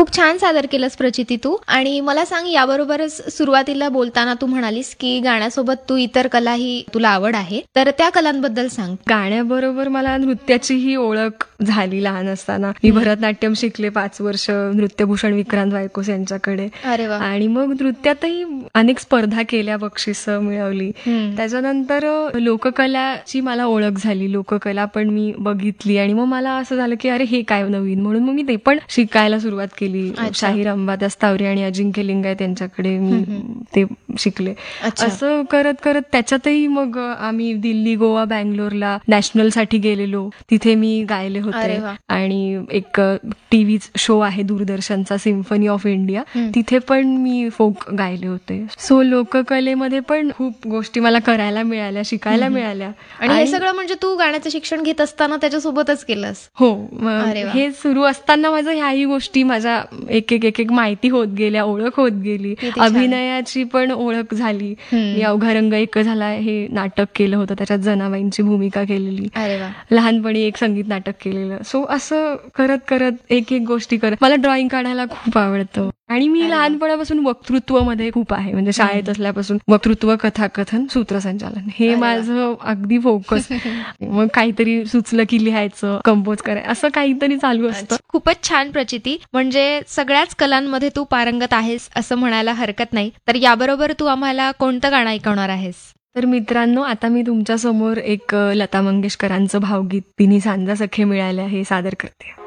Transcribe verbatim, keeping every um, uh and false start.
खूप छान सादर केलंस प्रचिती तू. आणि मला सांग, याबरोबरच सुरुवातीला बोलताना तू म्हणालीस की गाण्यासोबत तू इतर कलाही तुला आवड आहे, तर त्या कलांबद्दल सांग. गाण्याबरोबर मला नृत्याचीही ओळख झाली लहान असताना. मी भरतनाट्यम शिकले पाच वर्ष नृत्यभूषण विक्रांत वायकोस यांच्याकडे. अरे वा. आणि मग नृत्यातही अनेक स्पर्धा केल्या, बक्षिसं मिळवली. त्याच्यानंतर लोककलाची मला ओळख झाली, लोककला पण मी बघितली आणि मग मला असं झालं की अरे हे काय नवीन, म्हणून मग मी ते पण शिकायला सुरुवात केली. शाहीर अंबादास तावरे आणि अजिंक्य लिंगायत यांच्याकडे मी ते शिकले. असं करत करत त्याच्यातही मग आम्ही दिल्ली, गोवा, बँगलोरला नॅशनल साठी गेलेलो. तिथे मी गायले होते. आणि एक टीव्ही शो आहे दूरदर्शनचा, सिम्फनी ऑफ इंडिया, तिथे पण मी फोक गायले होते. सो लोककलेमध्ये पण खूप गोष्टी मला करायला मिळाल्या, शिकायला मिळाल्या. आणि हे सगळं म्हणजे तू गाण्याचं शिक्षण घेत असताना त्याच्यासोबतच केलंस? हो, हे सुरू असताना माझं ह्याही गोष्टी माझ्या एक एक एक एक माहिती होत गेल्या, ओळख होत गेली. अभिनयाची पण ओळख झाली. मी अवघा रंग एक झाला हे नाटक केलं होतं, त्याच्यात जनाबाईंची भूमिका केलेली. लहानपणी एक संगीत नाटक केलेलं. सो असं करत करत एक एक गोष्टी करत मला ड्रॉइंग काढायला खूप आवडतं. आणि मी लहानपणापासून वक्तृत्व मध्ये खूप आहे, म्हणजे शाळेत असल्यापासून वक्तृत्व, कथाकथन, सूत्रसंचालन हे माझं अगदी फोकस. मग काहीतरी सुचलं की लिहायचं, कंपोज करायचं, असं काहीतरी चालू असतं. खूपच छान प्रचिती. म्हणजे सगळ्याच कलांमध्ये तू पारंगत आहेस असं म्हणायला हरकत नाही. तर याबरोबर तू आम्हाला कोणतं गाणं ऐकवणार आहेस? तर मित्रांनो, आता मी तुमच्या समोर एक लता मंगेशकरांचं भावगीत तिन्ही सांजा सखे मिळाल्या हे सादर करते.